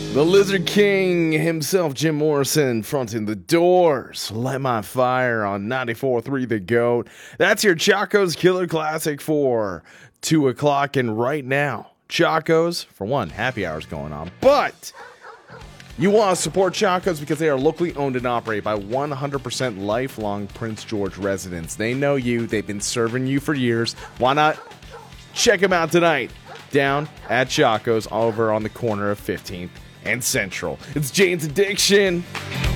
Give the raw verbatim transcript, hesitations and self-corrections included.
The Lizard King himself, Jim Morrison, fronting the Doors. Light My Fire on ninety-four point three The Goat. That's your Chaco's Killer Classic for two o'clock. And right now, Chaco's, for one, happy hour's going on. But you want to support Chaco's because they are locally owned and operated by one hundred percent lifelong Prince George residents. They know you. They've been serving you for years. Why not check them out tonight down at Chaco's over on the corner of fifteenth and Central. It's Jane's Addiction.